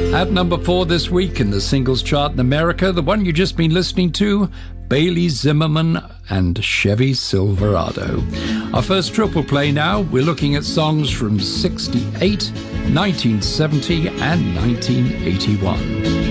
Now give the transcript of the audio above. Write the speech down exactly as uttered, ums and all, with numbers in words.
At number four this week in the singles chart in America, the one you've just been listening to, Bailey Zimmerman and Chevy Silverado. Our first triple play now, we're looking at songs from sixty-eight, nineteen seventy and nineteen eighty-one.